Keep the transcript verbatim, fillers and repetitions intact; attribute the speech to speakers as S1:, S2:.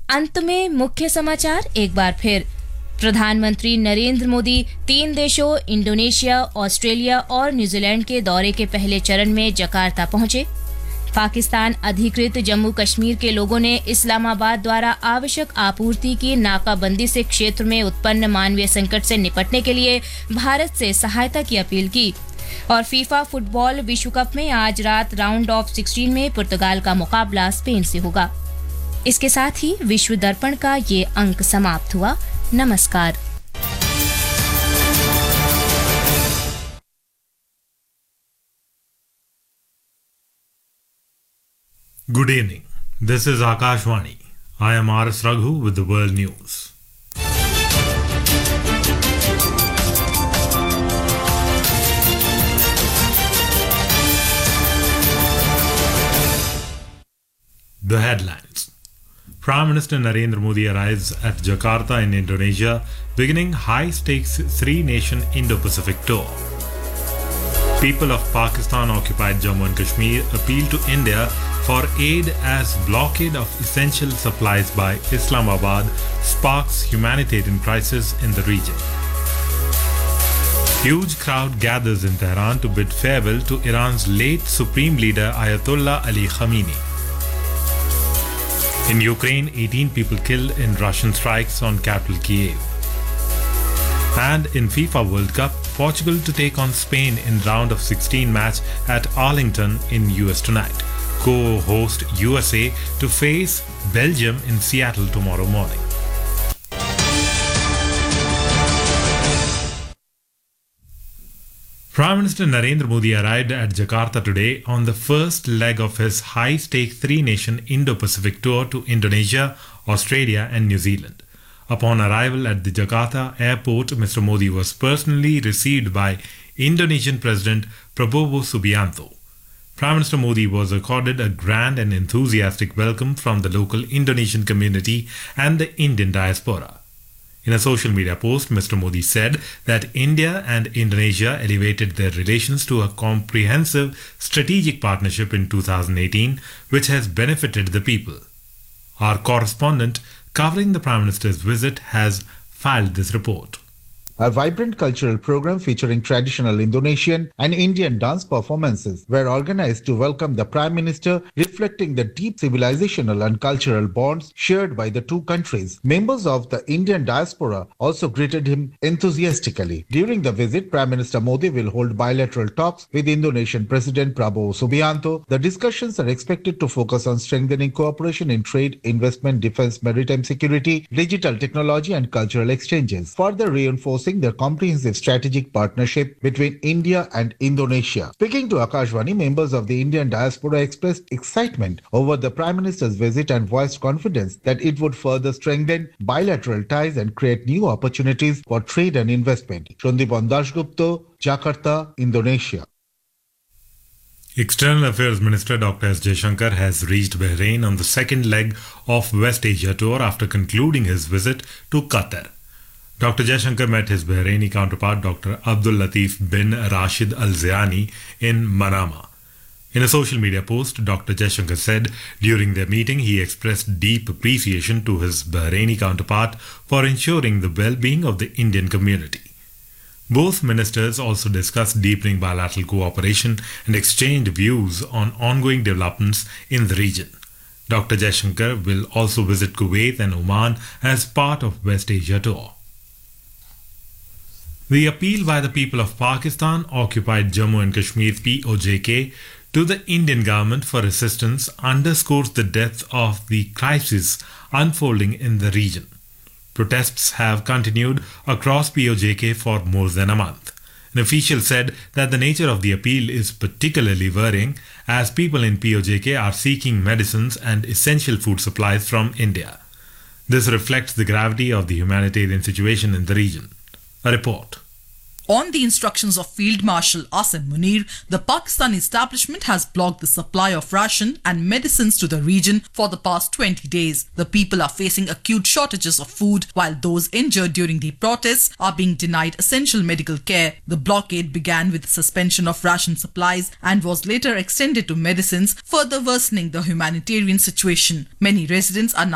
S1: अंत में मुख्य समाचार एक बार फिर। प्रधानमंत्री नरेंद्र मोदी तीन देशों इंडोनेशिया, ऑस्ट्रेलिया और न्यूजीलैंड के दौरे के पहले चरण में जकार्ता पहुंचे। पाकिस्तान अधिकृत जम्मू कश्मीर के लोगों ने इस्लामाबाद द्वारा आवश्यक आपूर्ति की नाकाबंदी से क्षेत्र में उत्पन्न मानवीय संकट से निपटने के लिए भारत से सहायता की अपील की। और फीफा फुटबॉल विश्व कप में आज रात राउंड ऑफ सिक्सटीन में पुर्तगाल का मुकाबला स्पेन से होगा। इसके साथ ही विश्व दर्पण का ये अंक समाप्त हुआ। नमस्कार।
S2: Good evening. This is Akashvani. I am R S Raghu with the world news. The headlines. Prime Minister Narendra Modi arrives at Jakarta in Indonesia, beginning high-stakes three-nation Indo-Pacific tour. People of Pakistan-occupied Jammu and Kashmir appeal to India for aid as blockade of essential supplies by Islamabad sparks humanitarian crisis in the region. Huge crowd gathers in Tehran to bid farewell to Iran's late supreme leader Ayatollah Ali Khamenei. In Ukraine, eighteen people killed in Russian strikes on capital Kiev. And in FIFA World Cup, Portugal to take on Spain in round of sixteen match at Arlington in U S tonight. Co-host U S A to face Belgium in Seattle tomorrow morning. Prime Minister Narendra Modi arrived at Jakarta today on the first leg of his high-stake three-nation Indo-Pacific tour to Indonesia, Australia and New Zealand. Upon arrival at the Jakarta airport, Mister Modi was personally received by Indonesian President Prabowo Subianto. Prime Minister Modi was accorded a grand and enthusiastic welcome from the local Indonesian community and the Indian diaspora. In a social media post, Mister Modi said that India and Indonesia elevated their relations to a comprehensive strategic partnership in two thousand eighteen, which has benefited the people. Our correspondent covering the Prime Minister's visit has filed this report.
S3: A vibrant cultural program featuring traditional Indonesian and Indian dance performances were organized to welcome the Prime Minister, reflecting the deep civilizational and cultural bonds shared by the two countries. Members of the Indian diaspora also greeted him enthusiastically. During the visit, Prime Minister Modi will hold bilateral talks with Indonesian President Prabowo Subianto. The discussions are expected to focus on strengthening cooperation in trade, investment, defense, maritime security, digital technology and cultural exchanges, further reinforcing their comprehensive strategic partnership between India and Indonesia. Speaking to Akashvani, members of the Indian diaspora expressed excitement over the Prime Minister's visit and voiced confidence that it would further strengthen bilateral ties and create new opportunities for trade and investment. Shondipan Dasgupta, Jakarta, Indonesia.
S2: External Affairs Minister Doctor S. Jaishankar has reached Bahrain on the second leg of West Asia tour after concluding his visit to Qatar. Doctor Jaishankar met his Bahraini counterpart Doctor Abdul Latif bin Rashid Al Zayani in Manama. In a social media post, Doctor Jaishankar said during their meeting he expressed deep appreciation to his Bahraini counterpart for ensuring the well-being of the Indian community. Both ministers also discussed deepening bilateral cooperation and exchanged views on ongoing developments in the region. Doctor Jaishankar will also visit Kuwait and Oman as part of West Asia tour. The appeal by the people of Pakistan-occupied Jammu and Kashmir P O J K to the Indian government for assistance underscores the depth of the crisis unfolding in the region. Protests have continued across P O J K for more than a month. An official said that the nature of the appeal is particularly worrying as people in P O J K are seeking medicines and essential food supplies from India. This reflects the gravity of the humanitarian situation in the region. A report.
S4: On the instructions of Field Marshal Asim Munir, the Pakistan establishment has blocked the supply of ration and medicines to the region for the past twenty days. The people are facing acute shortages of food, while those injured during the protests are being denied essential medical care. The blockade began with the suspension of ration supplies and was later extended to medicines, further worsening the humanitarian situation. Many residents are now